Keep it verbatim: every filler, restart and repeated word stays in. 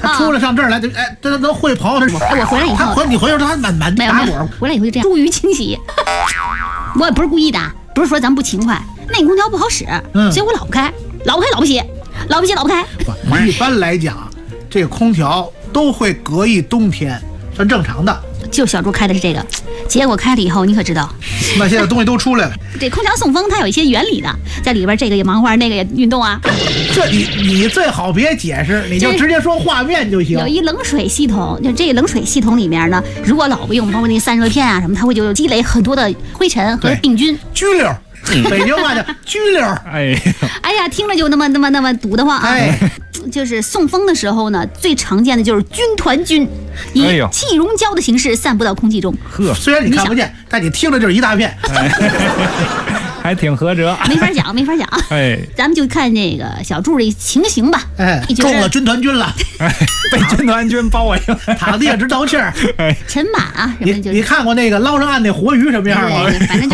他出来上这儿来，就哎，这都会跑。 哎，我回来以后， 回你回头他满满没有没有，回来以后就这样，疏于清洗。我也不是故意的，不是说咱不勤快，那个空调不好使，嗯、所以我老不开，老不开，老不洗，老不洗，老不开。 一般来讲，这个空调都会隔一冬天，算正常的。 就小猪开的是这个，结果开了以后，你可知道？ 那现在东西都出来了。 这空调送风它有一些原理的，在里边这个也忙活，那个也运动啊。 这你你最好别解释，你就直接说画面就行。 有一冷水系统，就这冷水系统里面呢，如果老不用，包括那个散热片啊什么，它会就积累很多的灰尘和病菌。 拘溜。北京话叫拘溜。 哎哎呀，听着就那么那么那么堵得慌啊！ 哎， 就是送风的时候呢，最常见的就是军团菌，以气溶胶的形式散布到空气中。 呵，虽然你看不见，但你听着就是一大片。 还挺合辙， 没法讲，没法讲。 哎，咱们就看这个小柱的情形吧。 哎，中了军团军了， 哎，被军团军包围了， 躺地下直倒气儿。 哎， 尘螨啊什么就。 你你看过那个捞上岸那活鱼什么样吗？ 反正就。